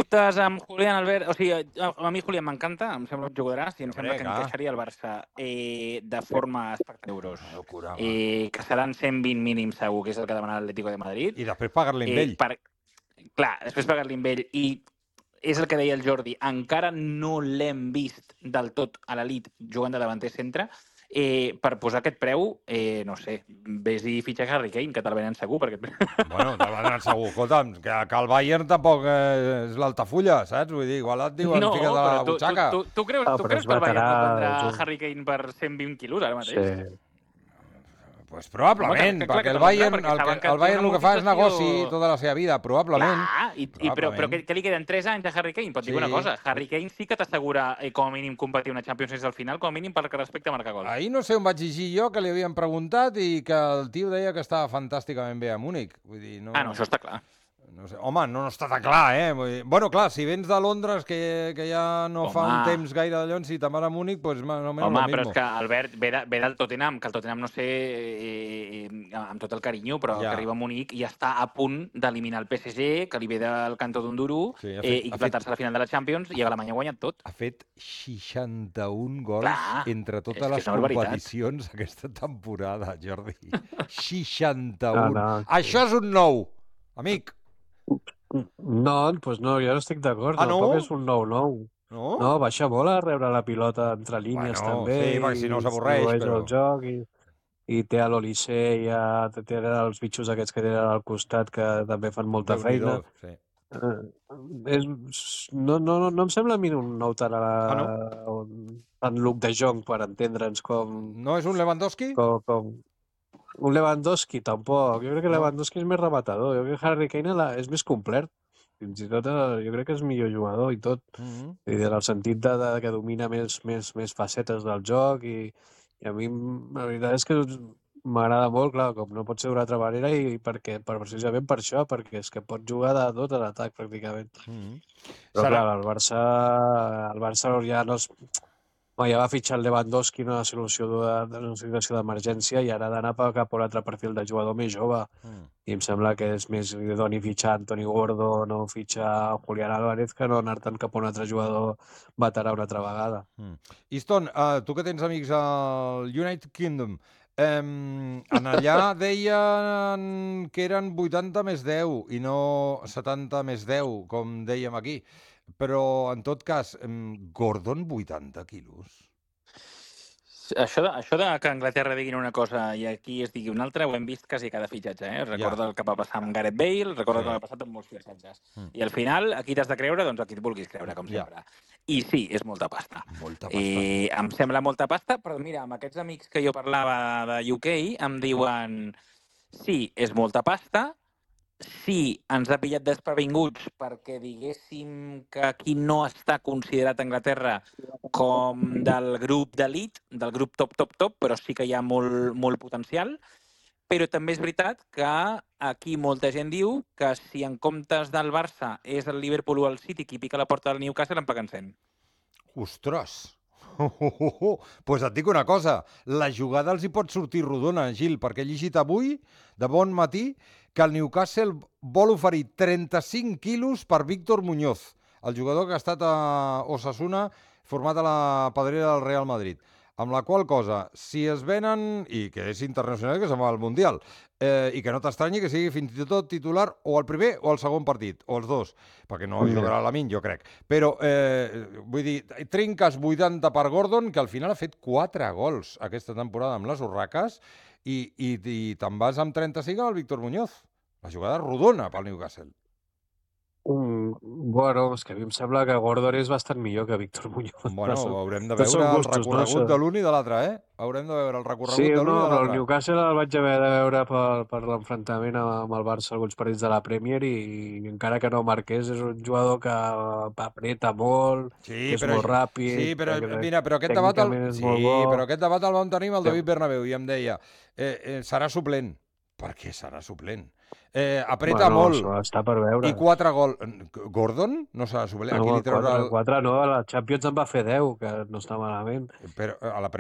dubtes amb Julián Albert? O sigui, a mi Julián m'encanta, em sembla un jugadoràs i em sembla que encaixaria al Barça de forma espectacular. Que seran 120 mínims segur, que és el que demana l'Atlético de Madrid. I després pagar-li amb ell. Clar, després pagar-li amb ell. I és el que deia el Jordi, encara no l'hem vist del tot a l'elit jugant de davanter centre. Per posar aquest preu, no sé, vés i fitxa Harry Kane, que te'l venen segur. Bueno, te'l venen segur. Escolta'm, que el Bayern tampoc és l'Altafulla, saps? Vull dir, igual et diuen fica't a la butxaca. Tu creus que el Bayern no prendrà Harry Kane per 120 quilos ara mateix? Sí. Pues probablement, perquè el Bayern el que fa és negoci tota la seva vida, probablement. Però què li queden 3 anys a Harry Kane? Pot dir una cosa, Harry Kane sí que t'assegura com a mínim competir una Champions League al final, com a mínim pel que respecta a marcar gols. Ahir no sé on vaig llegir jo que li havien preguntat i que el tio deia que estava fantàsticament bé a Múnich. Vull dir, no, això està clar. No sé. Home, no està tan clar, Vull dir, bueno, clar, si vens de Londres, que ja no fa un temps gaire d'allò, si te'n vas a Múnich, doncs més o menys lo mismo. Però és que Albert ve del Tottenham, que el Tottenham, no sé, amb tot el carinyo, però que arriba a Múnich i està a punt d'eliminar el PSG, que li ve del cantó d'un duro, i plantar-se a la final de la Champions, i a Alemanya ha guanyat tot. Ha fet 61 gols entre totes les competicions aquesta temporada, Jordi. 61. Això és un 9, amic. No, doncs no, jo no estic d'acord. Tampoc és un 9-9. No, baixa molt a rebre la pilota entre línies també. Sí, perquè si no s'avorreix. El joc i té a l'Olise i té els bitxos aquests que tenen al costat que també fan molta feina. No em sembla a mi un 9 tan look de Jong, per entendre'ns com... No és un Lewandowski? Un Lewandowski, tampoc. Jo crec que Lewandowski és més rematador. Jo crec que Harry Kane és més complet. Fins i tot jo crec que és millor jugador i tot. En el sentit que domina més facetes del joc i a mi la veritat és que m'agrada molt, clar, com no pot ser d'una altra manera i precisament per això, perquè és que pot jugar de tot a l'atac pràcticament. Però clar, el Barça ja no és... Ja va fitxar el Lewandowski en una situació d'emergència i ara ha d'anar cap a un altre perfil de jugador més jove. I em sembla que és més idoni fitxar Anthony Gordon o fitxar Julián Álvarez que no anar tant cap a un altre jugador veterà una altra vegada. Easton, tu que tens amics al United Kingdom, en allà deien que eren 80 més 10 i no 70 més 10, com dèiem aquí. Però, en tot cas, Gordon, 80 quilos? Això de que Anglaterra diguin una cosa i aquí es digui una altra, ho hem vist quasi cada fitxatge. Recorda el que va passar amb Gareth Bale, recorda el que va passar amb molts fitxatges. I al final, a qui t'has de creure? Doncs a qui et vulguis creure, com sempre. I sí, és molta pasta. Em sembla molta pasta, però mira, amb aquests amics que jo parlava de UK, em diuen sí, és molta pasta, sí, ens ha pillat desprevinguts perquè diguéssim que aquí no està considerat Anglaterra com del grup d'elit, del grup top, però sí que hi ha molt potencial. Però també és veritat que aquí molta gent diu que si en comptes del Barça és el Liverpool o el City qui pica la porta del Newcastle, en paguen 100. Ostres! Pues et dic una cosa, la jugada els hi pot sortir rodona, Gil, perquè he llegit avui, de bon matí, que el Newcastle vol oferir 35 quilos per Víctor Muñoz, el jugador que ha estat a Osasuna, format a la pedrera del Real Madrid. Amb la qual cosa, si es venen, i que és internacional, que se'n va al Mundial, i que no t'estranyi que sigui fins i tot titular o el primer o el segon partit, o els dos, perquè no jugarà Lamine, jo crec. Però, vull dir, trinques 80 per Gordon, que al final ha fet 4 gols aquesta temporada amb les Urraques, i te'n vas amb 35 al Víctor Muñoz. La jugada rodona pel Newcastle. Bueno, és que a mi em sembla que Gordon és bastant millor que Víctor Muñoz. Bueno, haurem de veure el recorregut de l'un i de l'altre, Haurem de veure el recorregut de l'un i de l'altre. Sí, el Newcastle el vaig haver de veure per l'enfrontament amb el Barça alguns partits de la Premier i encara que no marqués és un jugador que apreta molt, és molt ràpid. Sí, però mira, però aquest debat el vam tenir amb el David Bernabéu i em deia, serà suplent. Per què serà suplent? Apreta molt. Està per veure. I 4 gols. Gordon no serà suplent. 4 no, a la Champions en va fer 10, que no està malament. Però a la